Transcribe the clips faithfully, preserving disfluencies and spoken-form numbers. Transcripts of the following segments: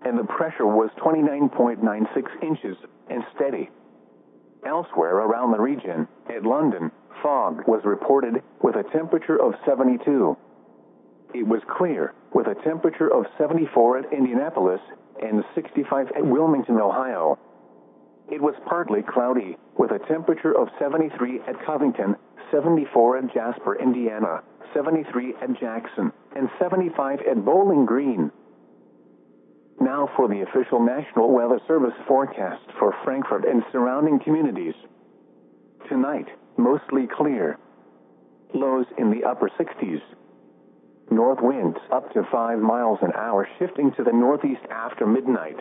and the pressure was twenty-nine point nine six inches and steady. Elsewhere around the region, at London, fog was reported with a temperature of seventy-two. It was clear, with a temperature of seventy-four at Indianapolis and sixty-five at Wilmington, Ohio. It was partly cloudy, with a temperature of seventy-three at Covington, seventy-four at Jasper, Indiana, seventy-three at Jackson, and seventy-five at Bowling Green. Now for the official National Weather Service forecast for Frankfurt and surrounding communities. Tonight, mostly clear. Lows in the upper sixties. North winds up to five miles an hour, shifting to the northeast after midnight.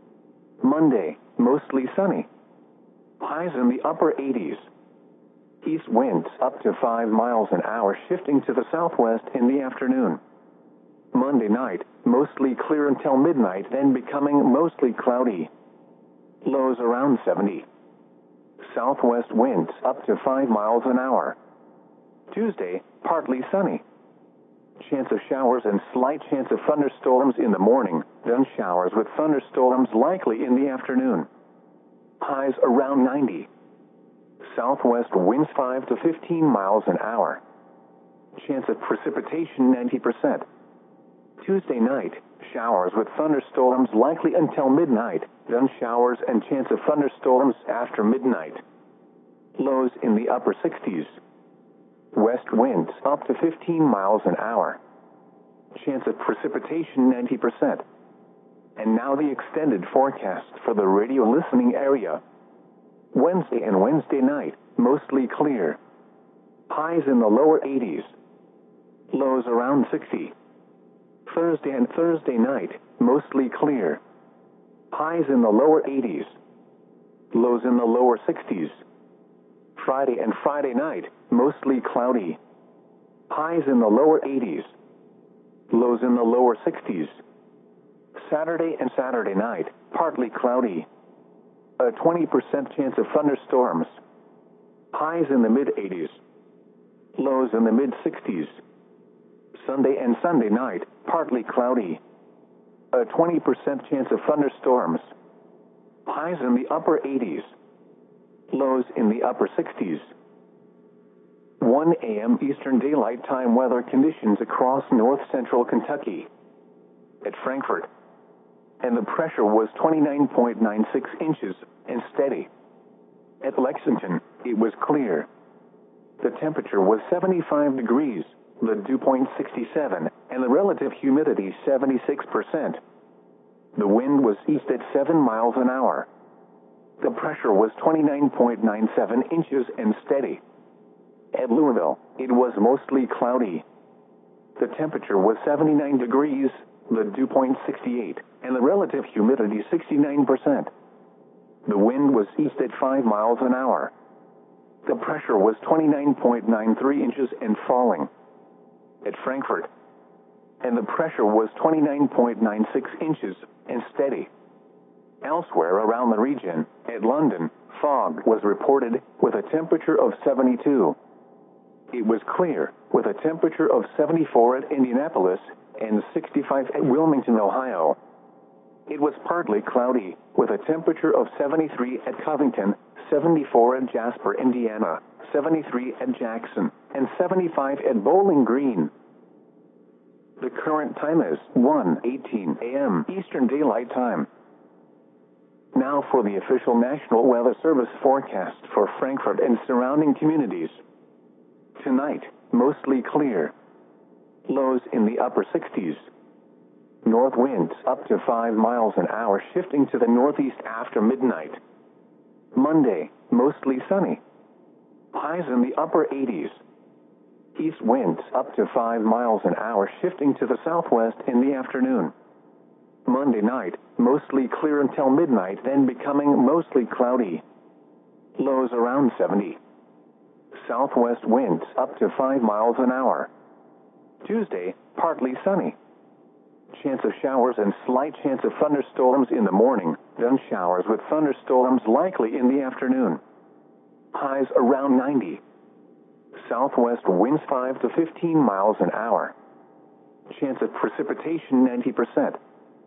Monday, mostly sunny. Highs in the upper eighties. East winds up to five miles an hour, shifting to the southwest in the afternoon. Monday night, mostly clear until midnight, then becoming mostly cloudy. Lows around seventy. Southwest winds up to five miles an hour. Tuesday, partly sunny. Chance of showers and slight chance of thunderstorms in the morning, then showers with thunderstorms likely in the afternoon. Highs around ninety. Southwest winds five to fifteen miles an hour. Chance of precipitation ninety percent. Tuesday night, showers with thunderstorms likely until midnight, then showers and chance of thunderstorms after midnight. Lows in the upper sixties. West winds up to fifteen miles an hour. Chance of precipitation ninety percent. And now the extended forecast for the radio listening area. Wednesday and Wednesday night, mostly clear. Highs in the lower eighties. Lows around sixty. Thursday and Thursday night, mostly clear. Highs in the lower eighties. Lows in the lower sixties. Friday and Friday night, mostly cloudy. Highs in the lower eighties. Lows in the lower sixties. Saturday and Saturday night, partly cloudy. A twenty percent chance of thunderstorms. Highs in the mid eighties. Lows in the mid sixties. Sunday and Sunday night, partly cloudy. A twenty percent chance of thunderstorms. Highs in the upper eighties. Lows in the upper sixties. one A M Eastern Daylight Time weather conditions across north central Kentucky. At Frankfurt. And the pressure was twenty-nine point nine six inches and steady. At Lexington, it was clear. The temperature was seventy-five degrees, the dew point sixty-seven, and the relative humidity seventy-six percent. The wind was east at seven miles an hour. The pressure was twenty-nine point nine seven inches and steady. At Louisville, it was mostly cloudy. The temperature was seventy-nine degrees, the dew point sixty-eight, and the relative humidity sixty-nine percent. The wind was east at five miles an hour. The pressure was twenty-nine point nine three inches and falling. At Frankfurt. And the pressure was twenty-nine point nine six inches and steady. Elsewhere around the region, at London, fog was reported with a temperature of seventy-two. It was clear, with a temperature of seventy-four at Indianapolis and sixty-five at Wilmington, Ohio. It was partly cloudy, with a temperature of seventy-three at Covington, seventy-four at Jasper, Indiana, seventy-three at Jackson, and seventy-five at Bowling Green. The current time is one eighteen A M Eastern Daylight Time. Now for the official National Weather Service forecast for Frankfurt and surrounding communities. Tonight, mostly clear. Lows in the upper sixties. North winds up to five miles an hour, shifting to the northeast after midnight. Monday, mostly sunny. Highs in the upper eighties. East winds up to five miles an hour, shifting to the southwest in the afternoon. Monday night, mostly clear until midnight, then becoming mostly cloudy. Lows around seventy. Southwest winds up to five miles an hour. Tuesday, partly sunny. Chance of showers and slight chance of thunderstorms in the morning, then showers with thunderstorms likely in the afternoon. Highs around ninety. Southwest winds five to fifteen miles an hour. Chance of precipitation ninety percent.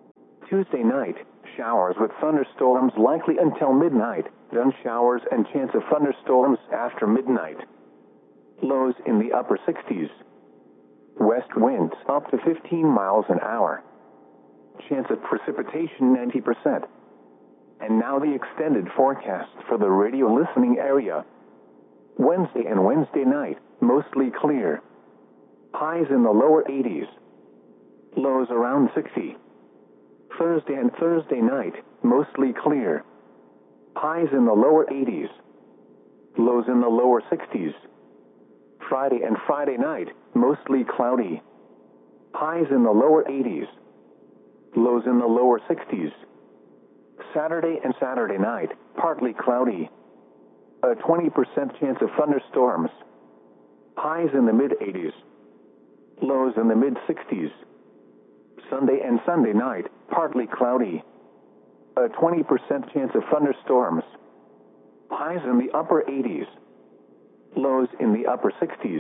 Tuesday night, showers with thunderstorms likely until midnight, then showers and chance of thunderstorms after midnight. Lows in the upper sixties. West winds up to fifteen miles an hour. Chance of precipitation ninety percent. And now the extended forecast for the radio listening area. Wednesday and Wednesday night, mostly clear. Highs in the lower eighties. Lows around sixty. Thursday and Thursday night, mostly clear. Highs in the lower eighties. Lows in the lower sixties. Friday and Friday night, mostly cloudy. Highs in the lower eighties. Lows in the lower sixties. Saturday and Saturday night, partly cloudy. A twenty percent chance of thunderstorms. Highs in the mid-eighties. Lows in the mid-sixties. Sunday and Sunday night, partly cloudy. A twenty percent chance of thunderstorms. Highs in the upper eighties. Lows in the upper sixties.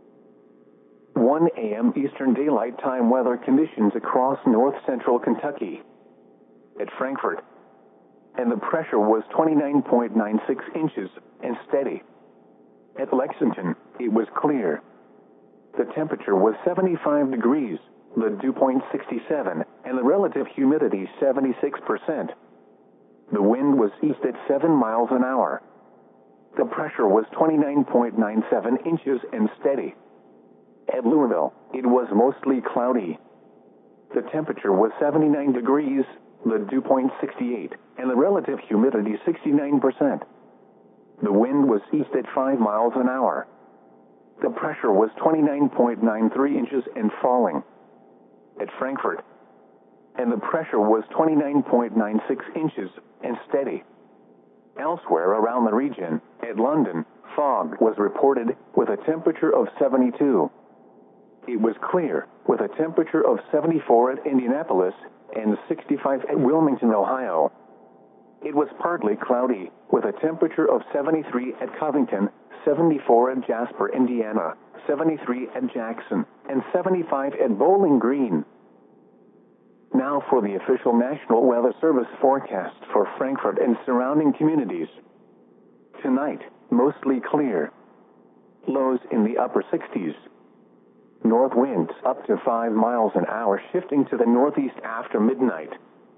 one A M Eastern Daylight Time weather conditions across north central Kentucky. At Frankfort. And the pressure was twenty-nine point nine six inches and steady. At Lexington, it was clear. The temperature was seventy-five degrees, the dew point sixty-seven, and the relative humidity seventy-six percent. The wind was east at seven miles an hour. The pressure was twenty-nine point nine seven inches and steady. At Louisville, it was mostly cloudy. The temperature was seventy-nine degrees, the dew point sixty-eight, and the relative humidity sixty-nine percent. The wind was east at five miles an hour. The pressure was twenty-nine point nine three inches and falling. At Frankfort. And the pressure was twenty-nine point nine six inches and steady. Elsewhere around the region, at London, fog was reported with a temperature of seventy-two. It was clear, with a temperature of seventy-four at Indianapolis and sixty-five at Wilmington, Ohio. It was partly cloudy, with a temperature of seventy-three at Covington, seventy-four at Jasper, Indiana, seventy-three at Jackson, and seventy-five at Bowling Green. Now for the official National Weather Service forecast for Frankfort and surrounding communities. Tonight, mostly clear. Lows in the upper sixties. North winds up to five miles an hour shifting to the northeast after midnight.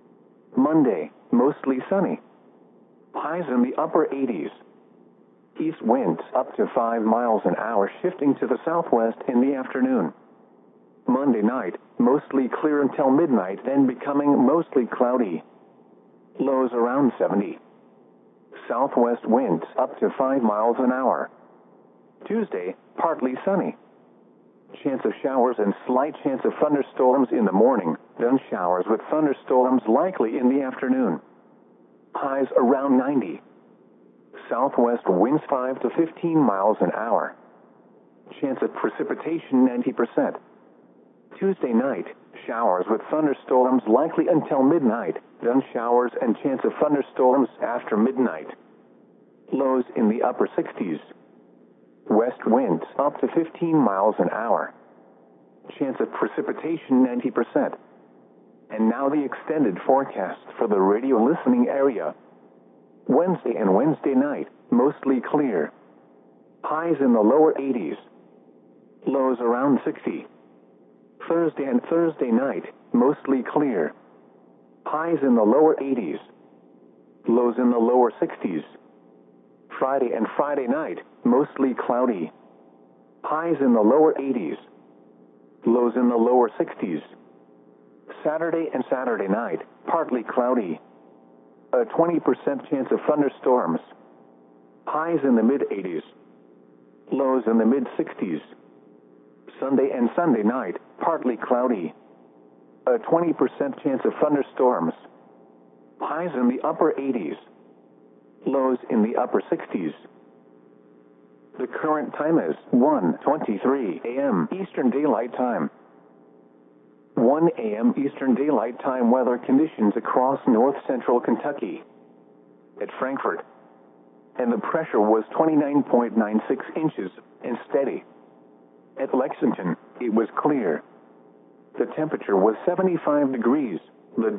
Monday, mostly sunny. Highs in the upper eighties. East winds up to five miles an hour shifting to the southwest in the afternoon. Monday night, mostly clear until midnight, then becoming mostly cloudy. Lows around seventy. Southwest winds up to five miles an hour. Tuesday, partly sunny. Chance of showers and slight chance of thunderstorms in the morning, then showers with thunderstorms likely in the afternoon. Highs around ninety. Southwest winds five to fifteen miles an hour. Chance of precipitation ninety percent. Tuesday night, showers with thunderstorms likely until midnight, then showers and chance of thunderstorms after midnight. Lows in the upper sixties. West winds up to fifteen miles an hour. Chance of precipitation ninety percent. And now the extended forecast for the radio listening area. Wednesday and Wednesday night, mostly clear. Highs in the lower eighties. Lows around sixty. Thursday and Thursday night, mostly clear. Highs in the lower eighties. Lows in the lower sixties. Friday and Friday night, mostly cloudy. Highs in the lower eighties. Lows in the lower sixties. Saturday and Saturday night, partly cloudy. A twenty percent chance of thunderstorms. Highs in the mid-eighties. Lows in the mid-sixties. Sunday and Sunday night, partly cloudy. A twenty percent chance of thunderstorms. Highs in the upper eighties. Lows in the upper sixties. The current time is one twenty-three a m Eastern Daylight Time. one a m Eastern Daylight Time weather conditions across north central Kentucky. At Frankfort. And the pressure was twenty-nine point nine six inches and steady. At Lexington, it was clear. The temperature was seventy-five degrees. The